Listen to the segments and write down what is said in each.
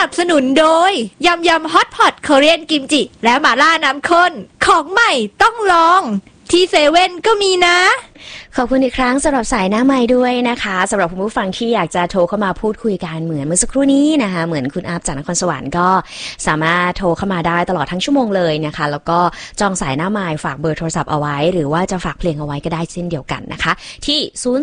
นับสนุนโดยยำยำฮอตพอตเกาหลีกิมจิและหม่าล่าน้ำข้นของใหม่ต้องลองที่เซเว่นก็มีนะขอบคุณอีกครั้งสำหรับสายหน้าไมค์ด้วยนะคะสำหรับคุณผู้ฟังที่อยากจะโทรเข้ามาพูดคุยกันเหมือนเมื่อสักครู่นี้นะคะเหมือนคุณอาบจากนครสวรรค์ก็สามารถโทรเข้ามาได้ตลอดทั้งชั่วโมงเลยนะคะแล้วก็จองสายหน้าไมค์ฝากเบอร์โทรศัพท์เอาไว้หรือว่าจะฝากเพลงเอาไว้ก็ได้เช่นเดียวกันนะคะที่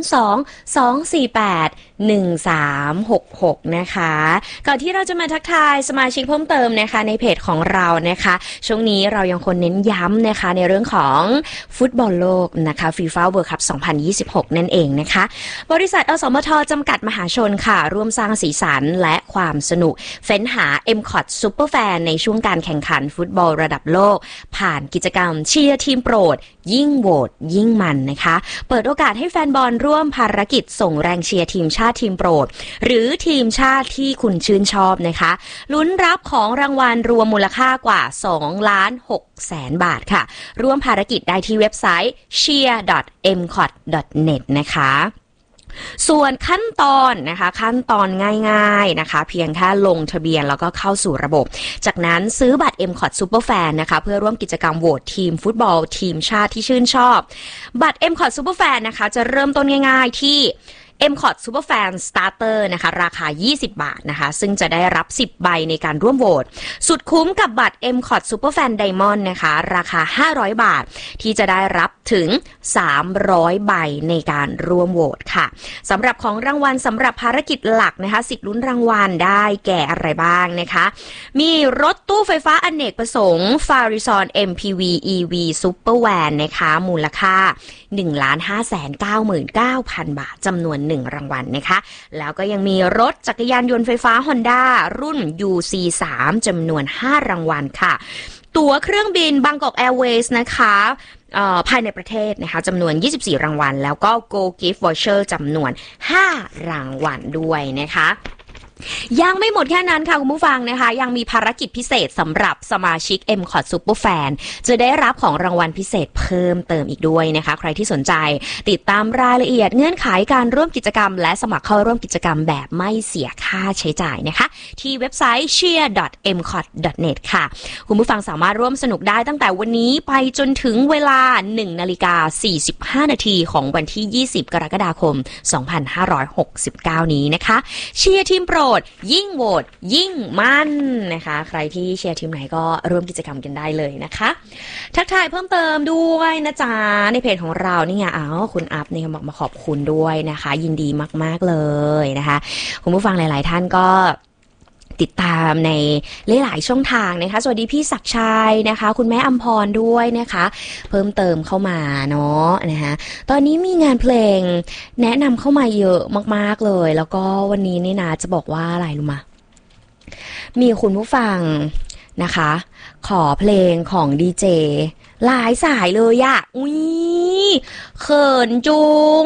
02-248-1366นะคะก่อนที่เราจะมาทักทายสมาชิกเพิ่มเติมนะคะในเพจของเรานะคะช่วงนี้เรายังคงเน้นย้ำนะคะในเรื่องของฟุตบอลโลกนะคะฟีฟ่าเวิลด์คัพ2026 นั่นเองนะคะบริษัทอสมทจำกัดมหาชนค่ะร่วมสร้างสีสันและความสนุกเฟ้นหา MCOT Superfan ในช่วงการแข่งขันฟุตบอลระดับโลกผ่านกิจกรรมเชียร์ทีมโปรดยิ่งโหวตยิ่งมันนะคะเปิดโอกาสให้แฟนบอลร่วมภารกิจส่งแรงเชียร์ทีมชาติทีมโปรดหรือทีมชาติที่คุณชื่นชอบนะคะลุ้นรับของรางวัลรวมมูลค่ากว่า 2,600,000 บาทค่ะร่วมภารกิจได้ที่เว็บไซต์ cheer.mcot.net นะคะส่วนขั้นตอนนะคะขั้นตอนง่ายๆนะคะเพียงแค่ลงทะเบียนแล้วก็เข้าสู่ระบบจากนั้นซื้อบัตร MCOT Superfan นะคะเพื่อร่วมกิจกรรมโหวตทีมฟุตบอลทีมชาติที่ชื่นชอบบัตร MCOT Superfan นะคะจะเริ่มต้นง่ายๆที่MCOT Superfan Starter นะคะราคา20 บาทนะคะซึ่งจะได้รับ10ใบในการร่วมโหวตสุดคุ้มกับบัตร MCOT Superfan Diamond นะคะราคา500 บาทที่จะได้รับถึง300ใบในการร่วมโหวตค่ะสำหรับของรางวัลสำหรับภารกิจหลักนะคะสิทธิ์ลุ้นรางวัลได้แก่อะไรบ้างนะคะมีรถตู้ไฟฟ้าอเนกประสงค์ Farizon MPV EV Supervan นะคะมูลค่า 1,599,000 บาทจำนวน1รางวัลนะคะแล้วก็ยังมีรถจักรยานยนต์ไฟฟ้า Honda รุ่น UC3 จำนวน5รางวัลค่ะตั๋วเครื่องบิน Bangkok Airways นะคะภายในประเทศนะคะจำนวน24รางวัลแล้วก็ Go Gift Voucher จำนวน5รางวัลด้วยนะคะยังไม่หมดแค่นั้นค่ะคุณผู้ฟังนะคะยังมีภารกิจพิเศษสำหรับสมาชิก MCOT Superfan จะได้รับของรางวัลพิเศษเพิ่มเติมอีกด้วยนะคะใครที่สนใจติดตามรายละเอียดเงื่อนไขการร่วมกิจกรรมและสมัครเข้าร่วมกิจกรรมแบบไม่เสียค่าใช้จ่ายนะคะที่เว็บไซต์ cheer.mcot.net ค่ะคุณผู้ฟังสามารถร่วมสนุกได้ตั้งแต่วันนี้ไปจนถึงเวลา 1:45 นาทีของวันที่20กรกฎาคม2569นี้นะคะเชียร์ทีมโปรยิ่งโหวตยิ่งมั่นนะคะใครที่เชียร์ทีมไหนก็ร่วมกิจกรรมกันได้เลยนะคะทักทายเพิ่มเติมด้วยนะจ๊ะในเพจของเรานี่ไงคุณอัพเนี่ยบอกมาขอบคุณด้วยนะคะยินดีมากๆเลยนะคะคุณผู้ฟังหลายๆท่านก็ติดตามในหลายๆช่องทางนะคะสวัสดีพี่ศักดิ์ชัยนะคะคุณแม่อัมพรด้วยนะคะเพิ่มเติมเข้ามาเนาะนะคะตอนนี้มีงานเพลงแนะนำเข้ามาเยอะมากๆเลยแล้วก็วันนี้นี่นะจะบอกว่าอะไรรู้มั้ยมีคุณผู้ฟังนะคะขอเพลงของดีเจหลายสายเลยอะอุ๊ยเขินจุง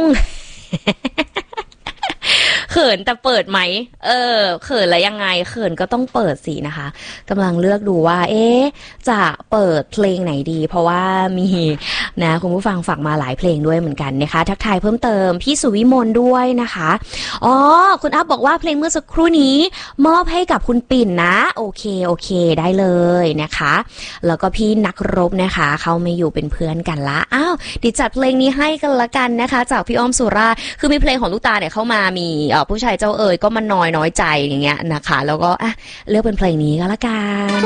เขินแต่เปิดไหมเขินแล้วยังไงเขินก็ต้องเปิดสินะคะกำลังเลือกดูว่าจะเปิดเพลงไหนดีเพราะว่ามีนะคุณผู้ฟังฝากมาหลายเพลงด้วยเหมือนกันนะคะทักทายเพิ่มเติมพี่สุวิมลด้วยนะคะคุณอัพบอกว่าเพลงเมื่อสักครู่นี้มอบให้กับคุณปิ่นนะโอเคได้เลยนะคะแล้วก็พี่นักรบนะคะเขาไม่อยู่เป็นเพื่อนกันละดิจัดเพลงนี้ให้กันละกันนะคะจากพี่อ้อมสุราคือมีเพลงของลูกตาเนี่ยเข้ามามีผู้ชายเจ้าเอ๋ยก็มันน้อยใจอย่างเงี้ยนะคะแล้วก็เลือกเป็นเพลงนี้ก็ละกัน